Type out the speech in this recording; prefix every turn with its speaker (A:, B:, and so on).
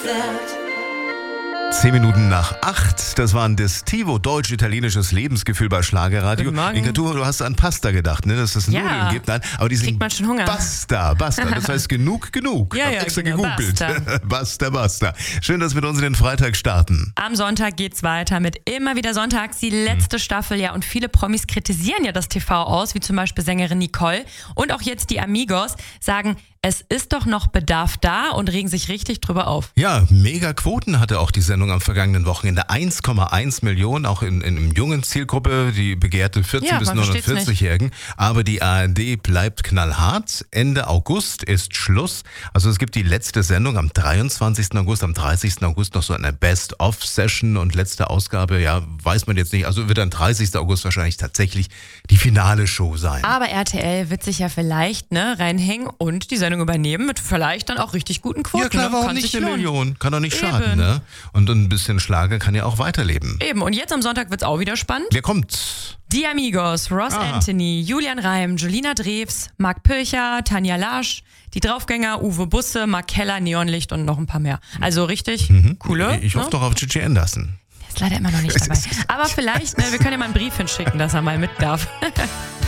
A: 10 Minuten nach 8, das war ein Destivo, deutsch-italienisches Lebensgefühl bei Schlagerradio.
B: Guten Morgen.
A: Inga, du hast an Pasta gedacht, ne? Dass es Nudeln gibt. Nein, aber die sind
B: kriegt man schon Hunger.
A: Basta, das heißt genug.
B: Ja,
A: Hab
B: ja,
A: extra
B: genau,
A: gegoogelt. Basta. Schön, dass wir mit uns in den Freitag starten.
B: Am Sonntag geht's weiter mit immer wieder Sonntags, die letzte Staffel, ja, und viele Promis kritisieren ja das TV aus, wie zum Beispiel Sängerin Nicole und auch jetzt die Amigos sagen, es ist doch noch Bedarf da und regen sich richtig drüber auf.
A: Ja, mega Quoten hatte auch die Sendung am vergangenen Wochenende. 1,1 Millionen, auch in jungen Zielgruppe, die begehrte 14- bis 49-Jährigen. Aber die ARD bleibt knallhart. Ende August ist Schluss. Also es gibt die letzte Sendung am 23. August, am 30. August noch so eine Best-of-Session und letzte Ausgabe, ja, weiß man jetzt nicht. Also wird dann 30. August wahrscheinlich tatsächlich die finale Show sein.
B: Aber RTL wird sich ja vielleicht reinhängen und die Sendung übernehmen mit vielleicht dann auch richtig guten Quoten.
A: Ja klar, warum
B: kann
A: nicht
B: sich
A: eine
B: lohnen.
A: Million? Kann doch nicht schaden, ne? Und ein bisschen Schlager kann ja auch weiterleben.
B: Eben, und jetzt am Sonntag wird's auch wieder spannend.
A: Wer kommt?
B: Die Amigos, Ross Anthony, Julian Reim, Julina Drews, Marc Pircher, Tanja Lasch, die Draufgänger, Uwe Busse, Mark Keller, Neonlicht und noch ein paar mehr. Also richtig coole.
A: Ich hoffe doch auf Gigi Anderson.
B: Der ist leider immer noch nicht dabei. Aber vielleicht, wir können ja mal einen Brief hinschicken, dass er mal mit darf.